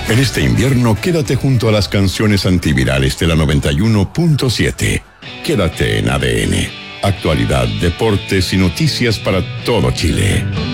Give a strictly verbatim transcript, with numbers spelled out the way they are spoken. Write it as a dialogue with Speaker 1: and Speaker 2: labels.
Speaker 1: En este invierno, quédate junto a las canciones antivirales de la noventa y uno punto siete. Quédate en A D N. Actualidad, deportes y noticias para todo Chile.